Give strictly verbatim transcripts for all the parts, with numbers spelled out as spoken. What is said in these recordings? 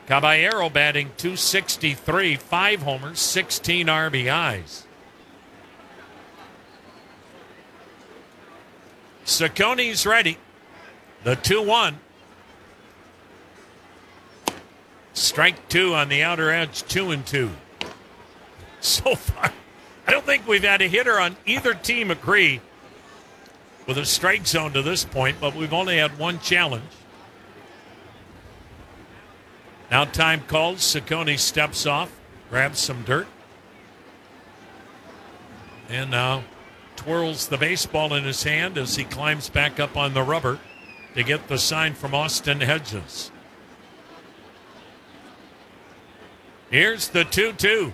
Caballero batting two sixty-three, five homers, sixteen R B Is. Ciccone's ready. The two one. Strike two on the outer edge, two and two. So far, I don't think we've had a hitter on either team agree with a strike zone to this point, but we've only had one challenge. Now time calls. Ciccone steps off, grabs some dirt, and now twirls the baseball in his hand as he climbs back up on the rubber to get the sign from Austin Hedges. Here's the two two.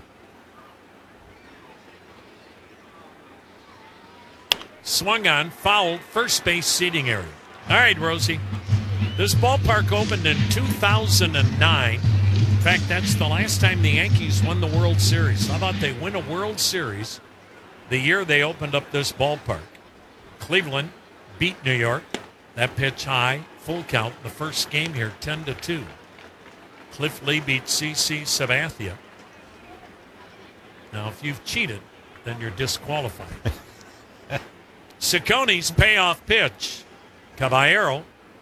Swung on, fouled, first base seating area. All right, Rosie. This ballpark opened in two thousand nine. In fact, that's the last time the Yankees won the World Series. How about they win a World Series the year they opened up this ballpark? Cleveland beat New York. That pitch high, full count, the first game here, ten to two. Cliff Lee beat C C Sabathia. Now, if you've cheated, then you're disqualified. Ciccone's payoff pitch. Caballero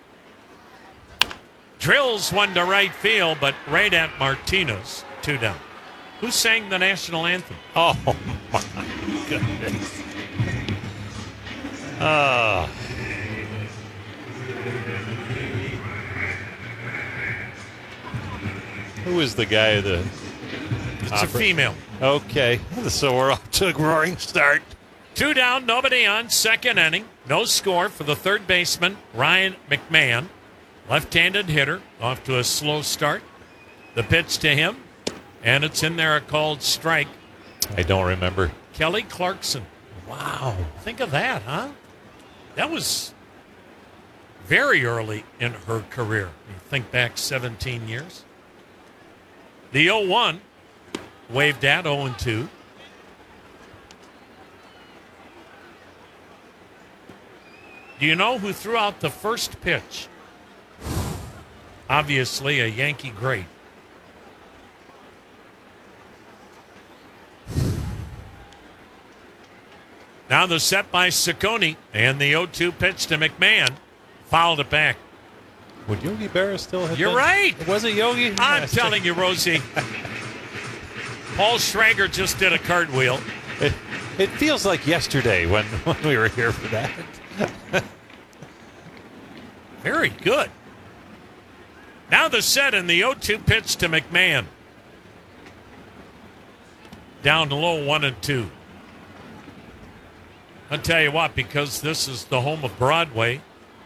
drills one to right field, but right at Martinez. Two down. Who sang the national anthem? Oh, my goodness. Ah. Who is the guy? The It's opera? a female. Okay, so we're off to a roaring start. Two down, nobody on, second inning. No score for the third baseman, Ryan McMahon. Left-handed hitter, off to a slow start. The pitch to him, and it's in there, a called strike. I don't remember. Kelly Clarkson. Wow, think of that, huh? That was very early in her career. You think back seventeen years. The oh one, waved at oh and two. Do you know who threw out the first pitch? Obviously a Yankee great. Now the set by Ciccone, and the oh two pitch to McMahon. Fouled it back. Would Yogi Berra still have You're been? right. Was it Yogi? I'm Yes. telling you, Rosie. Paul Schrager just did a cartwheel. It, it feels like yesterday when, when we were here for that. Very good. Now the set and the oh two pitch to McMahon. Down low, one and two. I'll tell you what, because this is the home of Broadway,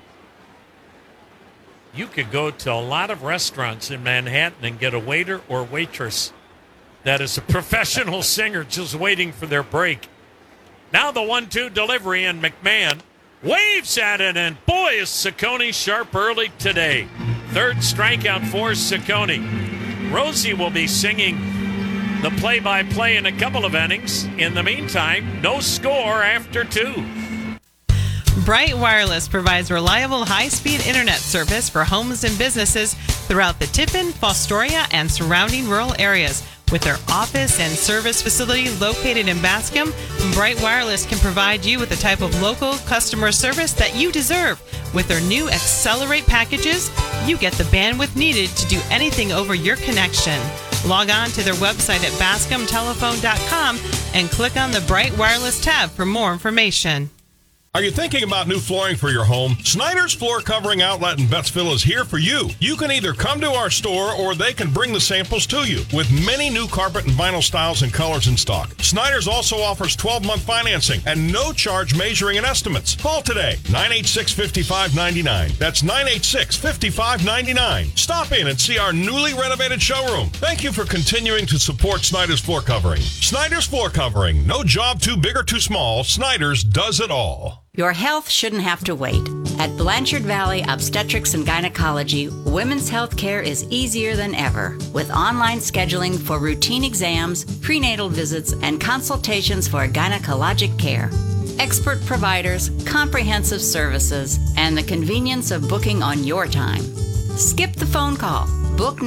you could go to a lot of restaurants in Manhattan and get a waiter or waitress that is a professional singer just waiting for their break. Now the one two delivery, and McMahon waves at it, and boy, is Ciccone sharp early today. Third strikeout for Ciccone. Rosie will be singing the play-by-play in a couple of innings. In the meantime, no score after two. Bright Wireless provides reliable high-speed internet service for homes and businesses throughout the Tiffin, Fostoria, and surrounding rural areas. With their office and service facility located in Bascom, Bright Wireless can provide you with the type of local customer service that you deserve. With their new Accelerate packages, you get the bandwidth needed to do anything over your connection. Log on to their website at bascom telephone dot com and click on the Bright Wireless tab for more information. Are you thinking about new flooring for your home? Snyder's Floor Covering Outlet in Bettsville is here for you. You can either come to our store or they can bring the samples to you with many new carpet and vinyl styles and colors in stock. Snyder's also offers twelve-month financing and no charge measuring and estimates. Call today, nine eight six, five five nine nine. That's nine eight six, five five nine nine. Stop in and see our newly renovated showroom. Thank you for continuing to support Snyder's Floor Covering. Snyder's Floor Covering. No job too big or too small. Snyder's does it all. Your health shouldn't have to wait. At Blanchard Valley Obstetrics and Gynecology, women's health care is easier than ever, with online scheduling for routine exams, prenatal visits, and consultations for gynecologic care. Expert providers, comprehensive services, and the convenience of booking on your time. Skip the phone call. Book